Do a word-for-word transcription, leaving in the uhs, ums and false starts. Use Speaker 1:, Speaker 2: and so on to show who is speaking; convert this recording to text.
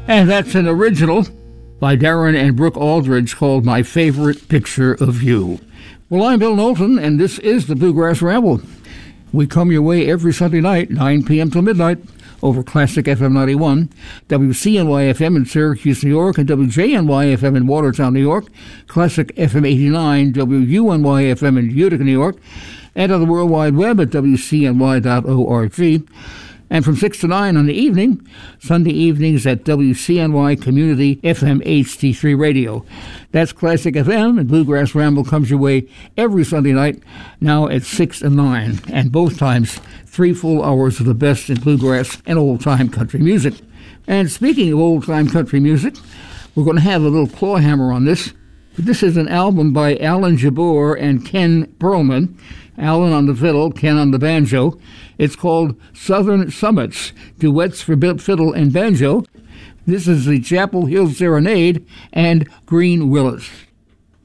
Speaker 1: And that's an original by Darren and Brooke Aldridge called My Favorite Picture of You. Well, I'm Bill Knowlton, and this is the Bluegrass Ramble. We come your way every Sunday night, nine p.m. till midnight, over Classic F M ninety-one, W C N Y F M in Syracuse, New York, and W J N Y F M in Watertown, New York, Classic F M eighty-nine, W U N Y F M in Utica, New York, and on the World Wide Web at W C N Y dot org. And from six to nine on the evening, Sunday evenings at W C N Y Community F M H D three Radio. That's Classic F M, and Bluegrass Ramble comes your way every Sunday night, now at six and nine, and both times three full hours of the best in bluegrass and old-time country music. And speaking of old-time country music, we're going to have a little clawhammer on this. This is an album by Alan Jabbour and Ken Perlman. Alan on the fiddle, Ken on the banjo. It's called Southern Summits, Duets for Fiddle and Banjo. This is the Chapel Hill Serenade and Green Willis.